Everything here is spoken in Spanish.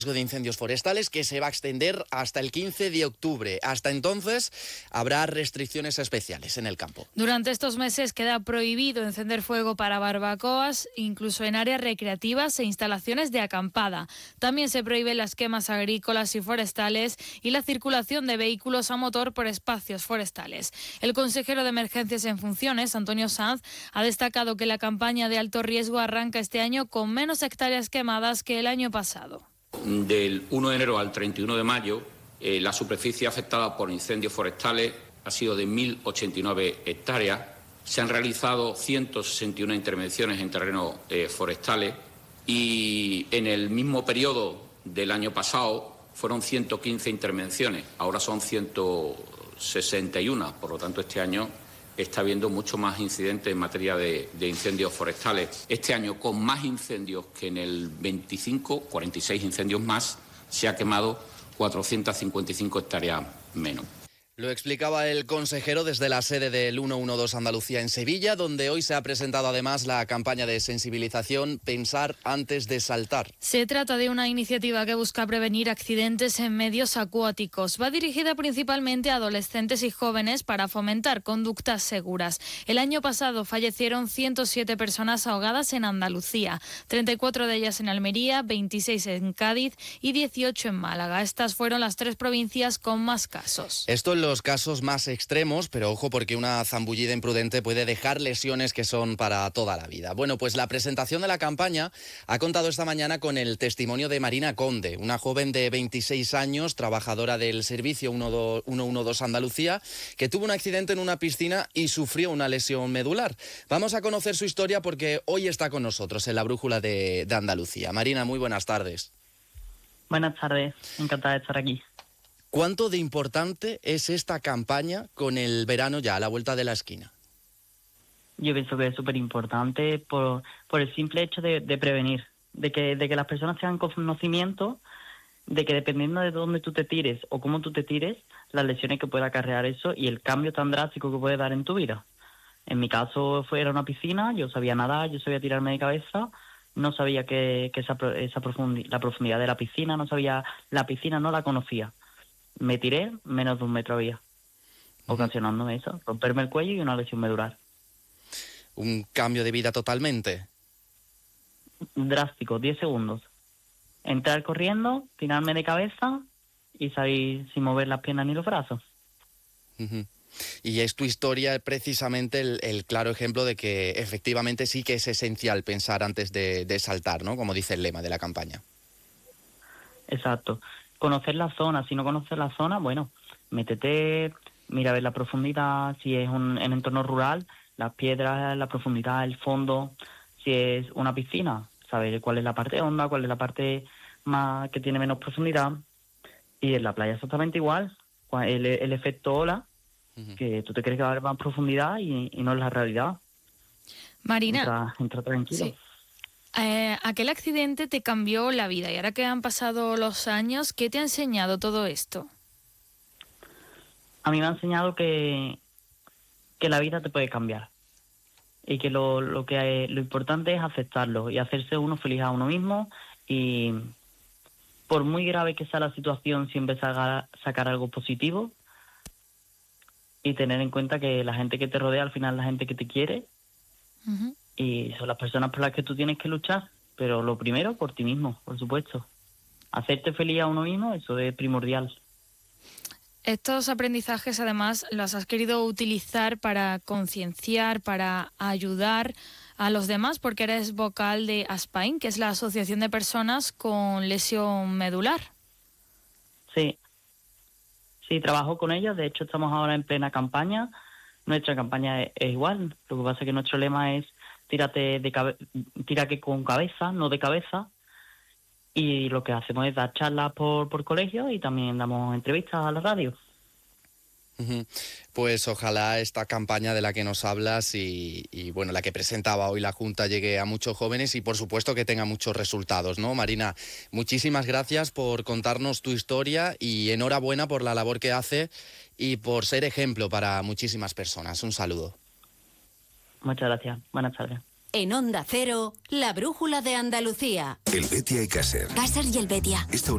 de incendios forestales que se va a extender hasta el 15 de octubre. Hasta entonces habrá restricciones especiales en el campo. Durante estos meses queda prohibido encender fuego para barbacoas, incluso en áreas recreativas e instalaciones de acampada. También se prohíben las quemas agrícolas y forestales y la circulación de vehículos a motor por espacios forestales. El consejero de Emergencias en funciones, Antonio Sanz, ha destacado que la campaña de alto riesgo arranca este año con menos hectáreas quemadas que el año pasado. Del 1 de enero al 31 de mayo, la superficie afectada por incendios forestales ha sido de 1.089 hectáreas. Se han realizado 161 intervenciones en terrenos forestales y en el mismo periodo del año pasado fueron 115 intervenciones, ahora son 161, por lo tanto este año está habiendo mucho más incidentes en materia de incendios forestales. Este año, con más incendios que en el 25, 46 incendios más, se ha quemado 455 hectáreas menos. Lo explicaba el consejero desde la sede del 112 Andalucía en Sevilla, donde hoy se ha presentado además la campaña de sensibilización Pensar antes de saltar. Se trata de una iniciativa que busca prevenir accidentes en medios acuáticos. Va dirigida principalmente a adolescentes y jóvenes para fomentar conductas seguras. El año pasado fallecieron 107 personas ahogadas en Andalucía, 34 de ellas en Almería, 26 en Cádiz y 18 en Málaga. Estas fueron las 3 provincias con más casos. Esto en los casos más extremos, pero ojo porque una zambullida imprudente puede dejar lesiones que son para toda la vida. Bueno, pues la presentación de la campaña ha contado esta mañana con el testimonio de Marina Conde, una joven de 26 años, trabajadora del servicio 112 Andalucía, que tuvo un accidente en una piscina y sufrió una lesión medular. Vamos a conocer su historia porque hoy está con nosotros en la Brújula de Andalucía. Marina, muy buenas tardes. Buenas tardes, encantada de estar aquí. ¿Cuánto de importante es esta campaña con el verano ya a la vuelta de la esquina? Yo pienso que es súper importante por el simple hecho de prevenir, de que las personas tengan conocimiento de que dependiendo de dónde tú te tires o cómo tú te tires, las lesiones que puede acarrear eso y el cambio tan drástico que puede dar en tu vida. En mi caso era una piscina, yo sabía nadar, yo sabía tirarme de cabeza, no sabía que la profundidad de la piscina, la piscina no la conocía. Me tiré, menos de 1 metro había, ocasionándome eso, romperme el cuello y una lesión medular. ¿Un cambio de vida totalmente? Drástico, 10 segundos. Entrar corriendo, tirarme de cabeza y salir sin mover las piernas ni los brazos. Uh-huh. Y es tu historia precisamente el claro ejemplo de que efectivamente sí que es esencial pensar antes de saltar, ¿no? Como dice el lema de la campaña. Exacto. Conocer la zona, si no conoces la zona, bueno, métete, mira a ver la profundidad, si es en entorno rural, las piedras, la profundidad, el fondo, si es una piscina, saber cuál es la parte honda, cuál es la parte más que tiene menos profundidad, y en la playa exactamente igual, el efecto ola, uh-huh, que tú te crees que va a haber más profundidad y no es la realidad. Marina, entra tranquilo. Sí. Aquel accidente te cambió la vida y ahora que han pasado los años, ¿qué te ha enseñado todo esto? A mí me ha enseñado que la vida te puede cambiar y que lo importante es aceptarlo y hacerse uno feliz a uno mismo y por muy grave que sea la situación siempre sacar algo positivo y tener en cuenta que la gente que te rodea al final es la gente que te quiere. Uh-huh. Y son las personas por las que tú tienes que luchar, pero lo primero por ti mismo, por supuesto. Hacerte feliz a uno mismo, eso es primordial. Estos aprendizajes, además, los has querido utilizar para concienciar, para ayudar a los demás, porque eres vocal de ASPAIN, que es la Asociación de Personas con Lesión Medular. Sí, trabajo con ellos. De hecho, estamos ahora en plena campaña. Nuestra campaña es igual. Lo que pasa es que nuestro lema es tírate con cabeza, no de cabeza. Y lo que hacemos es dar charlas por colegios y también damos entrevistas a la radio. Pues ojalá esta campaña de la que nos hablas y bueno, la que presentaba hoy la Junta llegue a muchos jóvenes y por supuesto que tenga muchos resultados, ¿no? Marina, muchísimas gracias por contarnos tu historia y enhorabuena por la labor que hace y por ser ejemplo para muchísimas personas. Un saludo. Muchas gracias. Buenas tardes. En Onda Cero, la Brújula de Andalucía. El Betia y Caser. Caser y el Betia. Esta